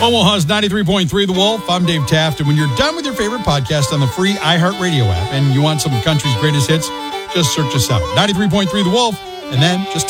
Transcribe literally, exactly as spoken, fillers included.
Omaha's ninety-three point three The Wolf. I'm Dave Taft. And when you're done with your favorite podcast on the free iHeartRadio app and you want some of country's greatest hits, just search us out. ninety-three point three The Wolf, and then just